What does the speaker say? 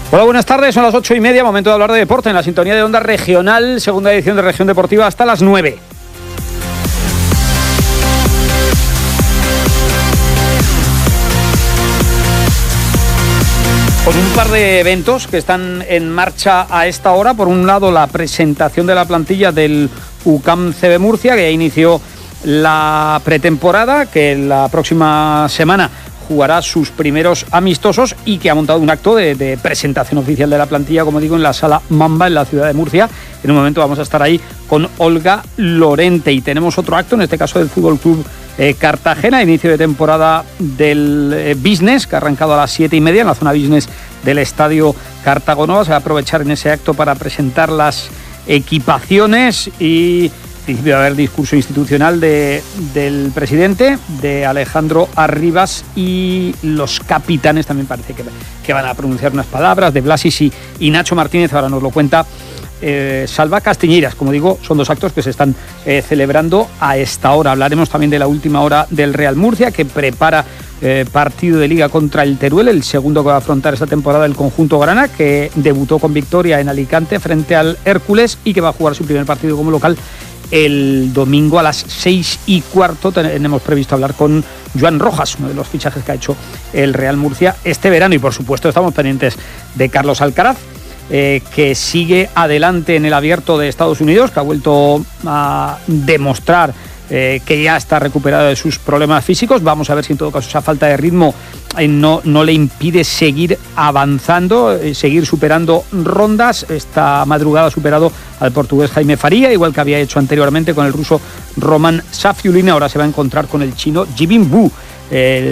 Hola, buenas tardes, son las 8:30, momento de hablar de deporte en la sintonía de Onda Regional, segunda edición de Región Deportiva hasta las 9. Con un par de eventos que están en marcha a esta hora. Por un lado, la presentación de la plantilla del UCAM CB Murcia, que ya inició la pretemporada, que la próxima semana jugará sus primeros amistosos y que ha montado un acto de presentación oficial de la plantilla, como digo, en la Sala Mamba, en la ciudad de Murcia. En un momento vamos a estar ahí con Olga Lorente. Y tenemos otro acto, en este caso del Fútbol Club Cartagena, inicio de temporada del Business, que ha arrancado a las 7:30 en la zona Business del Estadio Cartagonova. Se va a aprovechar en ese acto para presentar las equipaciones y en principio va a haber discurso institucional del presidente, de Alejandro Arribas, y los capitanes también parece que van a pronunciar unas palabras, de Blasis y Nacho Martínez. Ahora nos lo cuenta Salva Castiñeiras. Como digo, son dos actos que se están celebrando a esta hora. Hablaremos también de la última hora del Real Murcia, que prepara partido de Liga contra el Teruel, el segundo que va a afrontar esta temporada el conjunto grana, que debutó con victoria en Alicante frente al Hércules y que va a jugar su primer partido como local el domingo a las 6:15. Tenemos previsto hablar con Joan Rojas, uno de los fichajes que ha hecho el Real Murcia este verano, y por supuesto estamos pendientes de Carlos Alcaraz, que sigue adelante en el Abierto de Estados Unidos, que ha vuelto a demostrar que ya está recuperado de sus problemas físicos. Vamos a ver si en todo caso esa falta de ritmo no le impide seguir avanzando, seguir superando rondas. Esta madrugada ha superado al portugués Jaime Faría, igual que había hecho anteriormente con el ruso Roman Safiullin. Ahora se va a encontrar con el chino Jibin Wu.